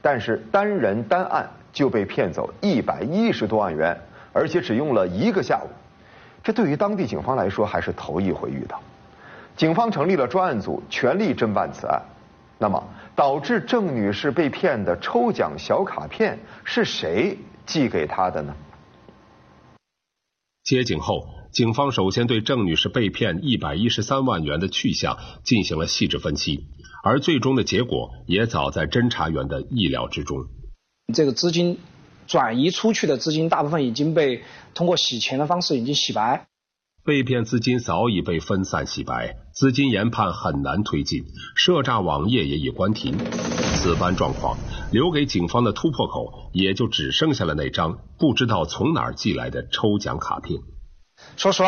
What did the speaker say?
但是单人单案就被骗走110多万元，而且只用了1个下午。这对于当地警方来说还是头一回遇到。警方成立了专案组，全力侦办此案。那么，导致郑女士被骗的抽奖小卡片是谁寄给她的呢？ 接警后，警方首先对郑女士被骗113万元的去向进行了细致分析，而最终的结果也早在侦查员的意料之中。 这个资金转移出去的资金大部分已经被通过洗钱的方式已经洗白， 被骗资金早已被分散洗白，资金研判很难推进，涉诈网页也已关停。此般状况留给警方的突破口也就只剩下了那张不知道从哪儿寄来的抽奖卡片。 说实话